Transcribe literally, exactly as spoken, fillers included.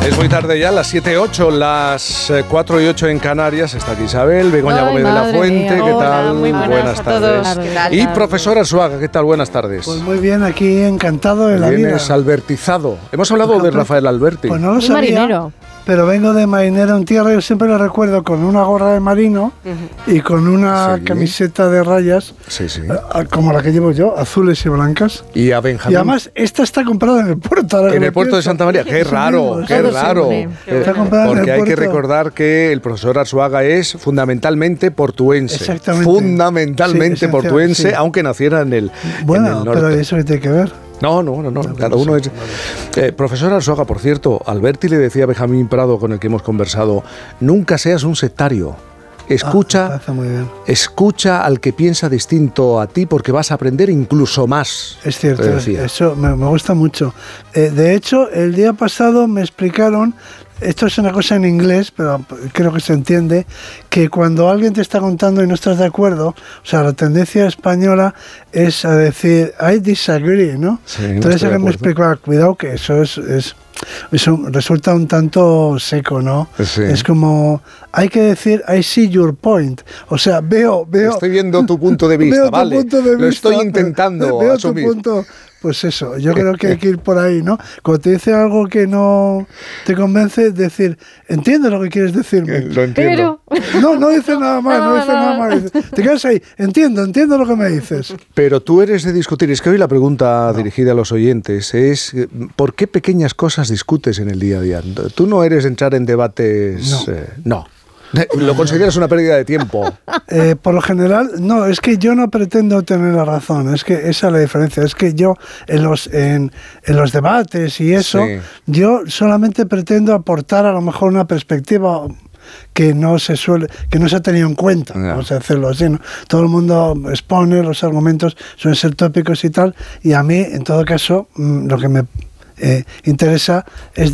Es muy tarde ya, las siete y ocho, las cuatro y ocho en Canarias. Está aquí Isabel, Begoña Gómez de la Fuente. Mía. ¿Qué Hola, tal? muy buenas, buenas a tardes. todos. ¿Qué tal? Y profesor Arzuaga, ¿qué tal? Buenas tardes. Pues muy bien, aquí encantado de la vida. Vienes albertizado. Hemos hablado Por ejemplo, de Rafael Alberti. Pues no lo Un sabía, marinero. pero vengo de marinero en tierra. Yo siempre lo recuerdo con una gorra de marino uh-huh. y con una sí. camiseta de rayas, sí, sí. eh, como la que llevo yo, azules y blancas. Y a Benjamín. Y además, esta está comprada en el puerto. Ahora en el puerto de Santa María. Qué raro, qué raro. Sí, está comprada Porque en el hay que puerto. recordar que el profesor Arzuaga es fundamentalmente portuense. Exactamente. Fundamentalmente Sí, portuense, sí. aunque naciera en el, bueno, en el norte. pero ¿eso qué tiene que ver? No, no, no, no. No, Cada no uno sé, es. Eh, profesor Arzuaga, por cierto, Alberti le decía a Benjamín Prado, con el que hemos conversado, nunca seas un sectario. Escucha, ah, muy bien. escucha al que piensa distinto a ti, porque vas a aprender incluso más. Es cierto, eso me, me gusta mucho. Eh, de hecho, el día pasado me explicaron. Esto es una cosa en inglés, pero creo que se entiende, que cuando alguien te está contando y no estás de acuerdo, o sea, la tendencia española es a decir, I disagree, ¿no? Sí, no Entonces estoy de alguien me acuerdo. explicaba, cuidado que eso es, es eso resulta un tanto seco, ¿no? Sí. Es como, hay que decir, I see your point, o sea, veo, veo... Estoy viendo tu punto de vista, veo tu vale, punto de lo vista, estoy intentando veo asumir. tu punto... Pues eso, yo creo que hay que ir por ahí, ¿no? Cuando te dice algo que no te convence, decir, entiendo lo que quieres decirme. Lo entiendo. Pero... No, no dice nada más, no, No, dice no. nada más. Te quedas ahí, entiendo, entiendo lo que me dices. Pero tú eres de discutir. Es que hoy la pregunta no. dirigida a los oyentes es ¿por qué pequeñas cosas discutes en el día a día? Tú no eres de entrar en debates... No. Eh, no. ¿Lo consideras una pérdida de tiempo? Eh, por lo general, no, es que yo no pretendo tener la razón, es que esa es la diferencia, es que yo en los, en, en los debates y eso, sí. yo solamente pretendo aportar a lo mejor una perspectiva que no se suele, que no se ha tenido en cuenta, yeah. vamos a hacerlo así, ¿no? Todo el mundo expone, los argumentos suelen ser tópicos y tal, y a mí, en todo caso, lo que me eh, interesa es